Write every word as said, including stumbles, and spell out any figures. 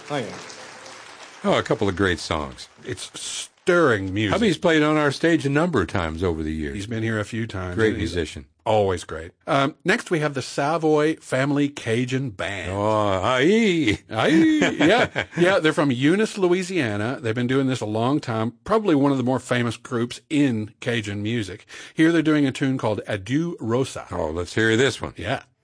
Hiya. Oh, a couple of great songs. It's stirring music. Hubby's played on our stage a number of times over the years. He's been here a few times. Great musician. Always great. Um, next, we have the Savoy Family Cajun Band. Oh, aye. Aye. Yeah, yeah. They're from Eunice, Louisiana. They've been doing this a long time. Probably one of the more famous groups in Cajun music. Here they're doing a tune called Adieu Rosa. Oh, let's hear this one. Yeah.